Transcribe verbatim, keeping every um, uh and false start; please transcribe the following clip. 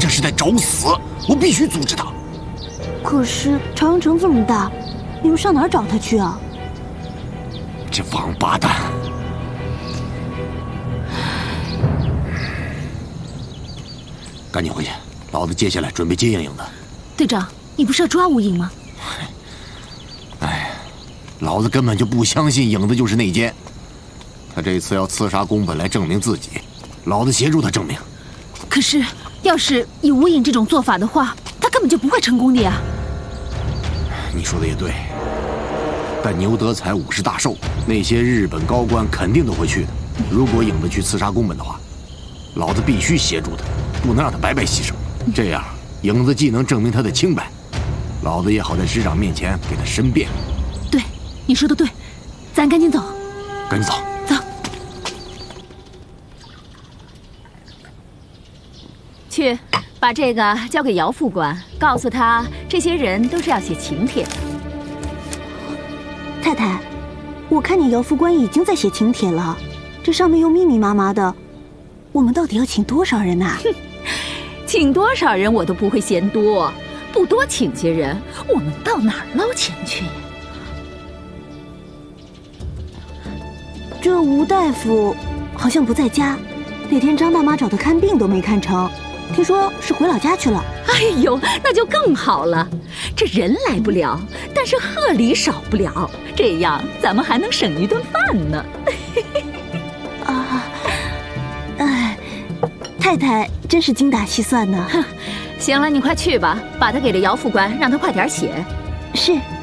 这是在找死！我必须阻止他。 可是朝阳城这么大，你们上哪儿找他去啊？ 这王八蛋！赶紧回去，老子接下来准备接应影子。 队长，你不是要抓无影吗？ 哎，老子根本就不相信影子就是内奸。他这次要刺杀宫本来证明自己，老子协助他证明。 可是，要是以无影这种做法的话，他根本就不会成功的呀。 你说的也对，但牛德才五十大寿，那些日本高官肯定都会去的。如果影子去刺杀宫本的话，老子必须协助他，不能让他白白牺牲。这样，影子既能证明他的清白，老子也好在师长面前给他申辩。 对，你说的对，咱赶紧走。 赶紧走。 走。 去，把这个交给姚副官，告诉他这些人都是要写请帖的。 太太，我看见姚副官已经在写请帖了，这上面又密密麻麻的，我们到底要请多少人呐？ 哼，请多少人我都不会嫌多，不多请些人，我们到哪儿捞钱去？ 这吴大夫好像不在家，那天张大妈找他看病都没看成，听说是回老家去了。 哎呦，那就更好了，这人来不了，但是贺礼少不了，这样咱们还能省一顿饭呢。 啊，哎，太太真是精打细算呢。 哼，行了，你快去吧，把他给了姚副官，让他快点写。 是。